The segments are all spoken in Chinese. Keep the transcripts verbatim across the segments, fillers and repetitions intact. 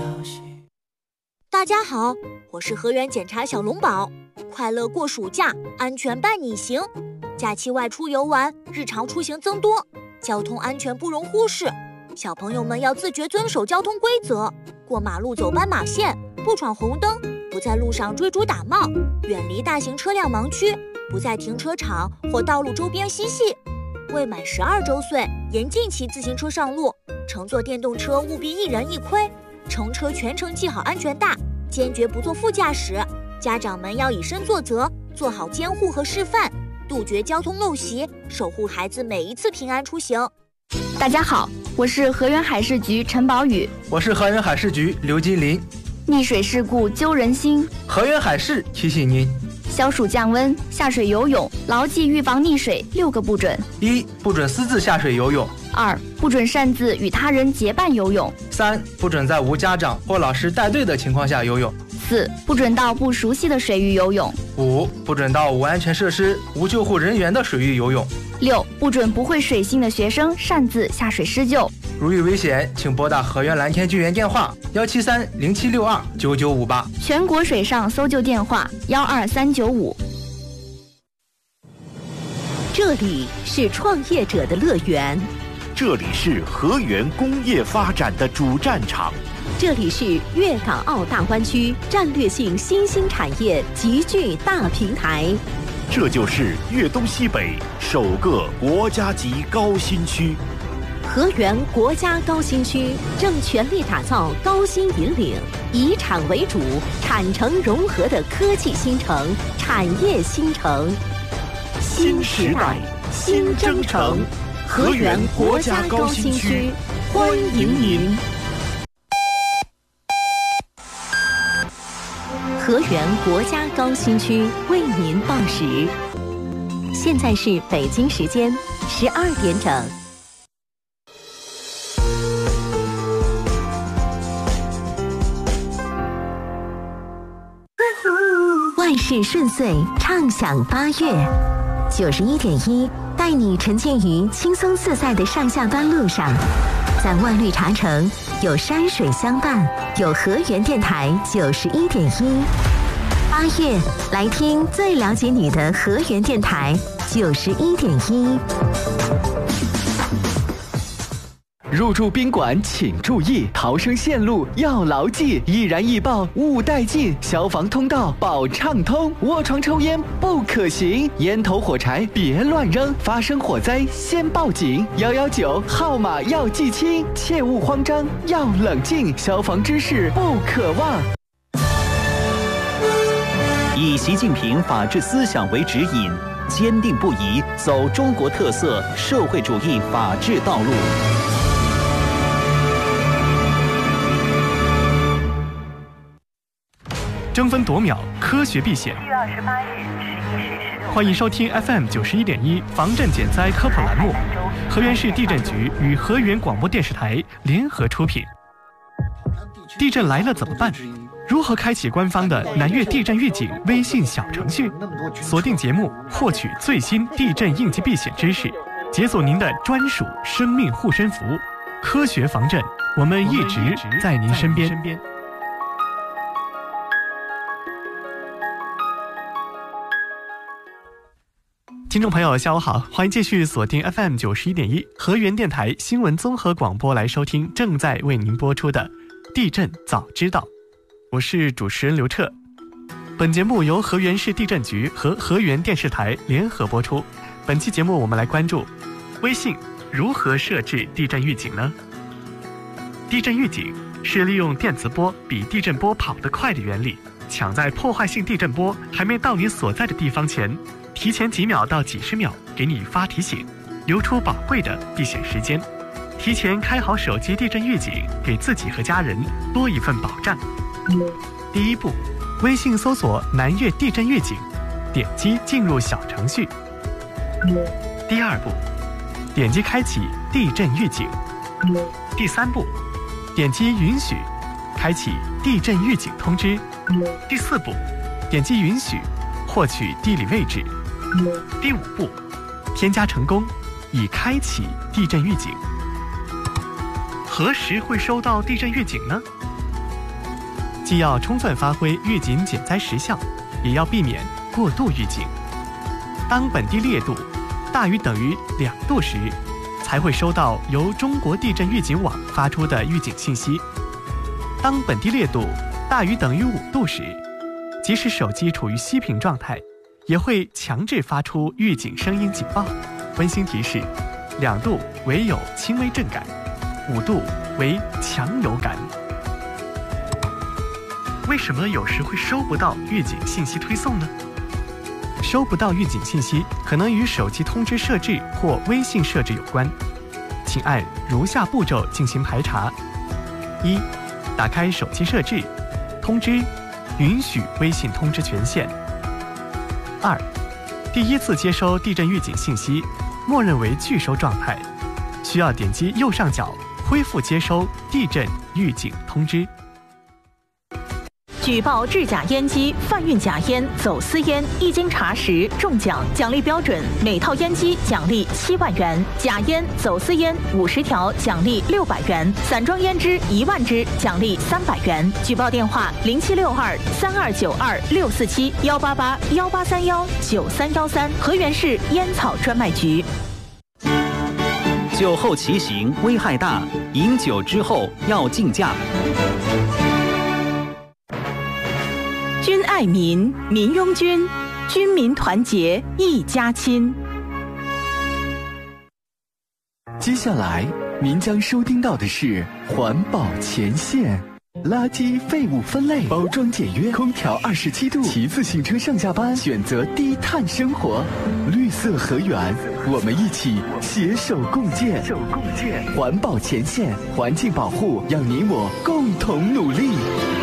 大家好，我是河源检查小龙宝，快乐过暑假，安全伴你行。假期外出游玩，日常出行增多，交通安全不容忽视。小朋友们要自觉遵守交通规则，过马路走斑马线，不闯红灯，不在路上追逐打闹，远离大型车辆盲区，不在停车场或道路周边嬉戏。未满十二周岁，严禁骑自行车上路，乘坐电动车务必一人一盔，乘车全程系好安全带，坚决不做副驾驶。家长们要以身作则，做好监护和示范，杜绝交通陋习，守护孩子每一次平安出行。 大家好，我是河源海事局陈宝宇。 我是河源海事局刘金林。 溺水事故揪人心， 河源海事提醒您： 消暑降温，下水游泳，牢记预防溺水六个不准： 一、不准私自下水游泳； 二、不准擅自与他人结伴游泳； 三、不准在无家长或老师带队的情况下游泳； 四、不准到不熟悉的水域游泳； 五、不准到无安全设施、无救护人员的水域游泳； 六、不准不会水性的学生擅自下水施救。 如遇危险，请拨打河源蓝天救援电话幺七三零七六二九九五八， 全国水上搜救电话幺二三九五。 这里是创业者的乐园， 这里是河源工业发展的主战场， 这里是粤港澳大湾区战略性新兴产业集聚大平台， 这就是粤东西北首个国家级高新区。 河源国家高新区正全力打造高新引领、以产为主、产城融合的科技新城、产业新城。 新时代，新征程，河源国家高新区，欢迎您。 河源国家高新区为您报时，现在是北京时间十二点整。万事顺遂，畅享八月。九十一点一带你沉浸于轻松自在的上下班路上，在万绿茶城有山水相伴，有河源电台九十一点一。八月来听最了解你的河源电台九十一点一。 入住宾馆请注意，逃生线路要牢记，易燃易爆勿带进，消防通道保畅通，卧床抽烟不可行，烟头火柴别乱扔，发生火灾先报警，一一九号码要记清，切勿慌张，要冷静，消防知识不可忘。 以习近平法治思想为指引，坚定不移走中国特色社会主义法治道路。 争分夺秒，科学避险。 七月二十八日十一时十六。 欢迎收听 F M 九十一点一防震减灾科普栏目，河源市地震局与河源广播电视台联合出品。地震来了怎么办？如何开启官方的南粤地震预警微信小程序？锁定节目，获取最新地震应急避险知识，解锁您的专属生命护身符。科学防震，我们一直在您身边。听众朋友下午好，欢迎继续锁定 F M 九十一点一河源电台新闻综合广播来收听正在为您播出的地震早知道，我是主持人刘彻。本节目由河源市地震局和河源电视台联合播出。本期节目我们来关注微信如何设置地震预警呢？地震预警是利用电磁波比地震波跑得快的原理，抢在破坏性地震波还没到你所在的地方前，提前几秒到几十秒给你发提醒，留出宝贵的避险时间。提前开好手机地震预警，给自己和家人多一份保障。第一步，微信搜索南粤地震预警，点击进入小程序。第二步，点击开启地震预警。第三步，点击允许，开启地震预警通知。第四步，点击允许，获取地理位置。第五步，添加成功，已开启地震预警。何时会收到地震预警呢？ 既要充分发挥预警减灾实效，也要避免过度预警。当本地烈度大于等于两度时，才会收到由中国地震预警网发出的预警信息。当本地烈度大于等于五度时，即使手机处于熄屏状态，也会强制发出预警声音警报。温馨提示：两度为有轻微震感，五度为强有感。为什么有时会收不到预警信息推送呢？收不到预警信息可能与手机通知设置或微信设置有关，请按如下步骤进行排查：一、打开手机设置，通知允许微信通知权限；二、第一次接收地震预警信息，默认为拒收状态，需要点击右上角恢复接收地震预警通知。 举报制假烟机、贩运假烟、走私烟，一经查实中奖，奖励标准：每套烟机奖励七万元；假烟、走私烟五十条奖励六百元；散装烟支一万支奖励三百元。举报电话：零七六二三二九二六四七幺八八幺八三幺九三幺三，河源市烟草专卖局。 酒后骑行危害大，饮酒之后要禁驾。 君爱民，民拥君，军民团结一家亲。 接下来您将收听到的是环保前线。垃圾废物分类，包装简约，空调二十七度，骑自行车上下班，选择低碳生活，绿色河源，我们一起携手共建。环保前线，环境保护让你我共同努力。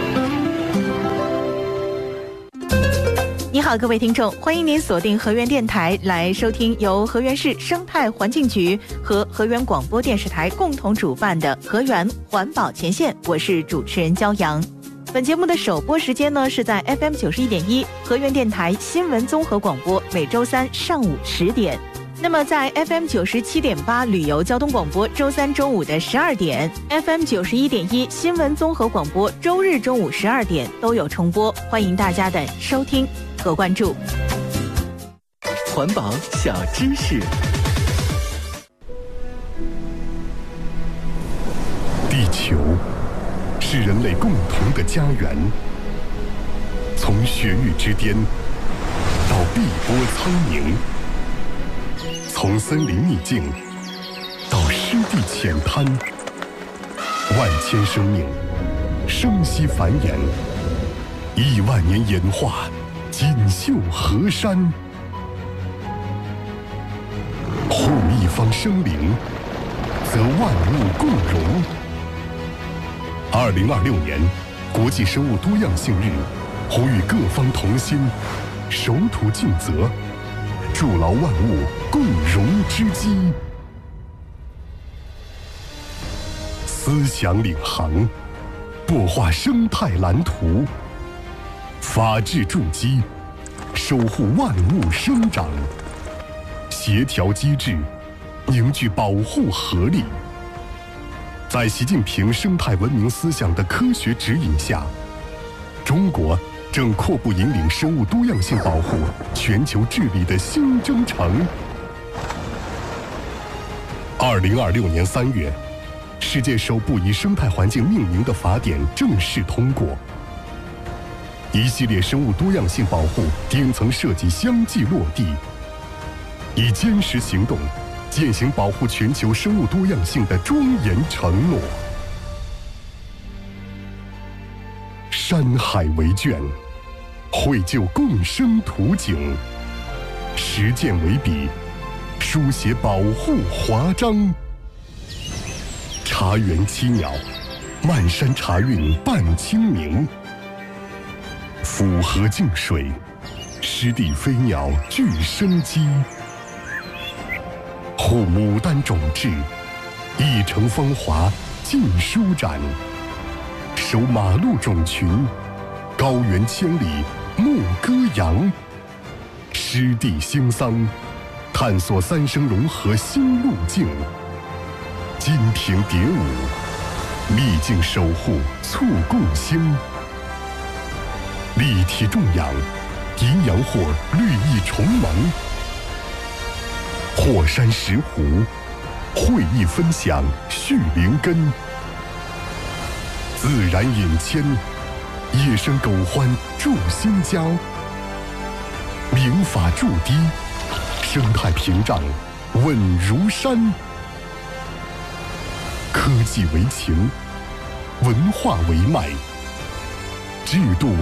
你好，各位听众，欢迎您锁定河源电台来收听由河源市生态环境局和河源广播电视台共同主办的河源环保前线，我是主持人焦阳。本节目的首播时间呢是在 F M 九十一点一河源电台新闻综合广播，每周三上午十点。那么在 F M 九十七点八旅游交通广播，周三中午的十二点 ；F M 九十一点一新闻综合广播，周日中午十二点都有重播，欢迎大家的收听和关注。 环保小知识。 地球是人类共同的家园，从雪域之巅到碧波苍冥，从森林秘境到湿地浅滩，万千生命生息繁衍，亿万年演化，锦绣河山。护一方生灵，则万物共荣。二零二六年国际生物多样性日，呼吁各方同心，守土尽责，筑牢万物共荣之基。思想领航，擘画生态蓝图，法治筑基，守护万物生长。协调机制，凝聚保护合力。在习近平生态文明思想的科学指引下，中国正阔步引领生物多样性保护全球治理的新征程。二零二六年三月，世界首部以生态环境命名的法典正式通过，一系列生物多样性保护顶层设计相继落地，以坚实行动践行保护全球生物多样性的庄严承诺。山海为卷，绘就共生图景；实践为笔，书写保护华章。茶园栖鸟，漫山茶韵伴清明；府河净水，湿地飞鸟具生机。护牡丹种质，一城风华尽舒展；守马鹿种群，高原千里牧歌扬。湿地兴桑，探索三生融合新路径。金瓶蝶舞，秘境守护促共兴； 立体种养，阴阳货绿意重萌。火山石斛，会意分享续灵根。自然引牵，野生狗欢助心交。民法筑堤，生态屏障稳如山。科技为情，文化为脉，制度为